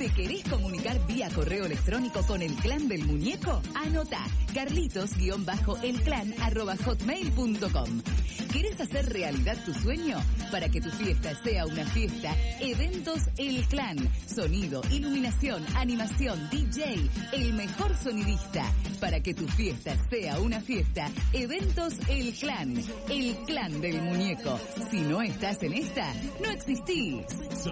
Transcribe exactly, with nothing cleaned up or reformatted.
¿Te querés comunicar vía correo electrónico con el clan del muñeco? Anota carlitos-elclan arroba hotmail punto com. ¿Querés hacer realidad tu sueño? Para que tu fiesta sea una fiesta, Eventos El Clan. Sonido, iluminación, animación, D J, el mejor sonidista. Para que tu fiesta sea una fiesta, Eventos El Clan. El clan del muñeco. Si no estás en esta, no existís.